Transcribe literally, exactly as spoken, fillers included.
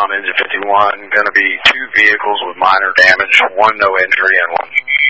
on Engine fifty-one. Going to be two vehicles with minor damage, one no injury and one